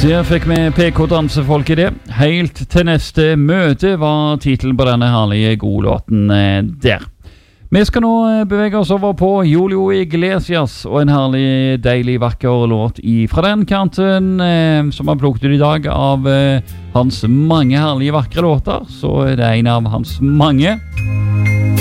Der fikk vi PK Dansefolk I det. Helt til neste møte var titelen på denne herlige gode låten der. Vi skal nå bevege oss over på Julio Iglesias og en herlig, deilig, vakker låt fra den kanten som han plukket ut I dag av hans mange herlige, vakre låter. Så det en av hans mange.